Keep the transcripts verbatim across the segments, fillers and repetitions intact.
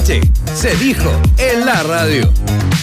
noche se dijo en la radio.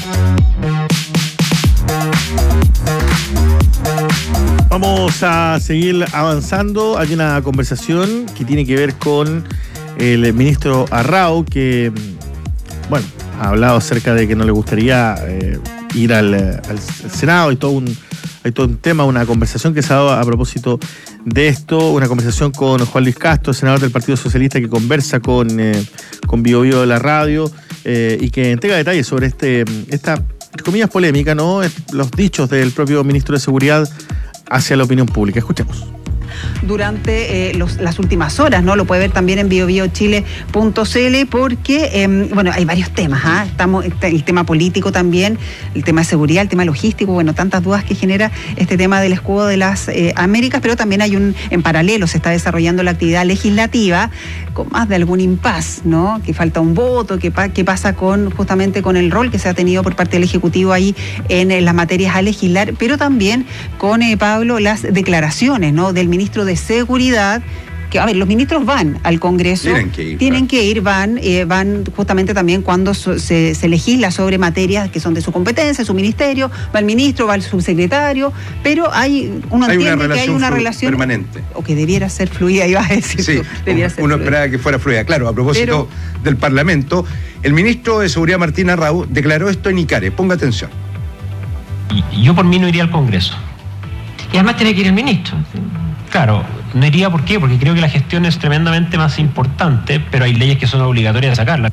Vamos a seguir avanzando. Hay una conversación que tiene que ver con el ministro Arrau, que, bueno, ha hablado acerca de que no le gustaría eh, ir al, al Senado. Hay todo un, hay todo un tema, una conversación que se ha dado a propósito de esto, una conversación con Juan Luis Castro, senador del Partido Socialista, que conversa con, eh, con Bio Bio de la radio eh, y que entrega detalles sobre este, esta, entre comillas, polémica, ¿no? Los dichos del propio ministro de Seguridad hacia la opinión pública. Escuchemos. Durante eh, los, las últimas horas, ¿no? Lo puede ver también en bio bio chile punto c l porque, eh, bueno, hay varios temas, ¿ah? ¿eh? Estamos, el tema político también, el tema de seguridad, el tema logístico, bueno, tantas dudas que genera este tema del escudo de las eh, Américas, pero también hay un, en paralelo se está desarrollando la actividad legislativa con más de algún impas, ¿no? Que falta un voto, que, pa, que pasa con justamente con el rol que se ha tenido por parte del Ejecutivo ahí en, en las materias a legislar, pero también con, eh, Pablo, las declaraciones, ¿no? Del ministro de Seguridad, que, a ver, los ministros van al Congreso, tienen que ir, tienen que ir van, eh, van justamente también cuando so, se, se legisla sobre materias que son de su competencia, su ministerio, va el ministro, va el subsecretario, pero hay, uno hay entiende una que hay una relación permanente. O que debiera ser fluida, iba a decir sí, tú, debiera ser uno fluida. esperaba que fuera fluida. Claro, a propósito pero, del Parlamento, el ministro de Seguridad, Martín Arrau, declaró esto en ICARE. Ponga atención. Y yo por mí no iría al Congreso. Y además tiene que ir el ministro. Claro, no iría, ¿por qué? Porque creo que la gestión es tremendamente más importante, pero hay leyes que son obligatorias de sacarla.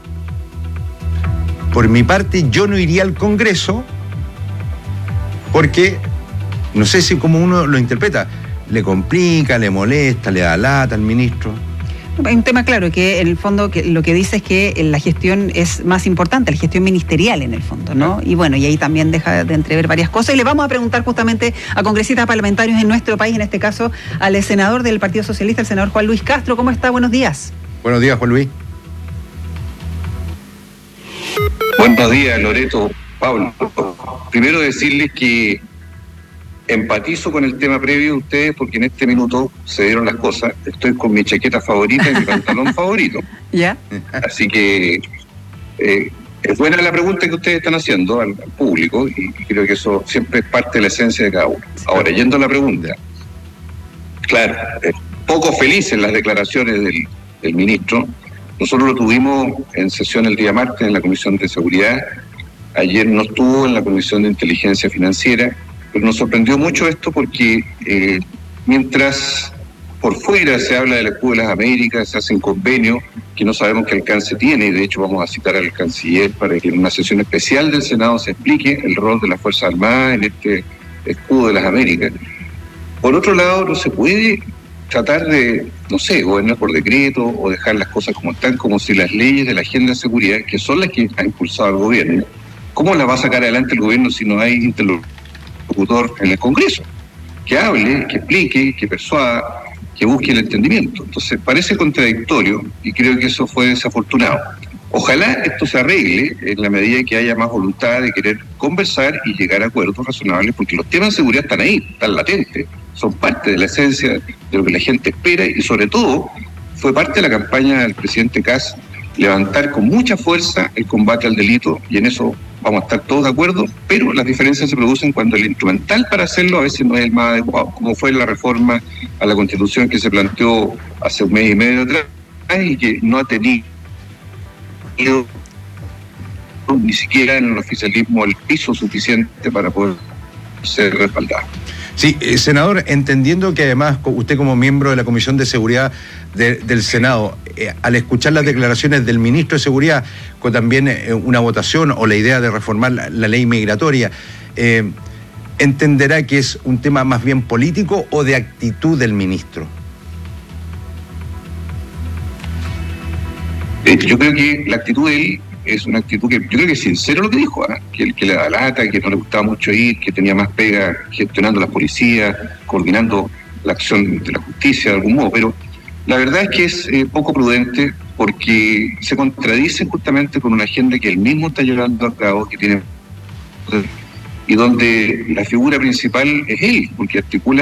Por mi parte, yo no iría al Congreso porque, no sé si como uno lo interpreta, le complica, le molesta, le da lata al ministro. Hay un tema claro, que en el fondo que lo que dice es que la gestión es más importante, la gestión ministerial en el fondo, ¿no? Y bueno, y ahí también deja de entrever varias cosas. Y le vamos a preguntar justamente a congresistas parlamentarios en nuestro país, en este caso al senador del Partido Socialista, el senador Juan Luis Castro. ¿Cómo está? Buenos días. Buenos días, Juan Luis. Buenos días, Loreto, Pablo. Primero decirles que empatizo con el tema previo de ustedes porque en este minuto se dieron las cosas. Estoy con mi chaqueta favorita y mi pantalón favorito. ¿Ya? Así que eh, es buena la pregunta que ustedes están haciendo al, al público y, y creo que eso siempre es parte de la esencia de cada uno. Ahora, yendo a la pregunta, claro, eh, poco felices las declaraciones del, del ministro. Nosotros lo tuvimos en sesión el día martes en la Comisión de Seguridad. Ayer no estuvo en la Comisión de Inteligencia Financiera. Pero nos sorprendió mucho esto porque eh, mientras por fuera se habla del escudo de las Américas, se hacen convenios que no sabemos qué alcance tiene, y de hecho vamos a citar al canciller para que en una sesión especial del Senado se explique el rol de las Fuerzas Armadas en este escudo de las Américas. Por otro lado, no se puede tratar de, no sé, gobernar por decreto o dejar las cosas como están, como si las leyes de la agenda de seguridad, que son las que ha impulsado el gobierno, ¿cómo las va a sacar adelante el gobierno si no hay interlocución en el Congreso? Que hable, que explique, que persuada, que busque el entendimiento? Entonces parece contradictorio y creo que eso fue desafortunado. Ojalá esto se arregle en la medida que haya más voluntad de querer conversar y llegar a acuerdos razonables, porque los temas de seguridad están ahí, están latentes, son parte de la esencia de lo que la gente espera y sobre todo fue parte de la campaña del presidente Kast levantar con mucha fuerza el combate al delito, y en eso vamos a estar todos de acuerdo, pero las diferencias se producen cuando el instrumental para hacerlo a veces no es el más adecuado, como fue la reforma a la Constitución que se planteó hace un mes y medio atrás y que no ha tenido ni siquiera en el oficialismo el piso suficiente para poder ser respaldado. Sí, eh, senador, entendiendo que además usted como miembro de la Comisión de Seguridad de, del Senado, eh, al escuchar las declaraciones del ministro de Seguridad, con también eh, una votación o la idea de reformar la, la ley migratoria, eh, ¿entenderá que es un tema más bien político o de actitud del ministro? Eh, yo creo que la actitud de él es una actitud que yo creo que es sincero lo que dijo, ¿eh? que, que le da lata, que no le gustaba mucho ir, que tenía más pega gestionando las policías, coordinando la acción de la justicia de algún modo, pero la verdad es que es eh, poco prudente porque se contradice justamente con una agenda que él mismo está llevando a cabo, que tiene y donde la figura principal es él, porque articula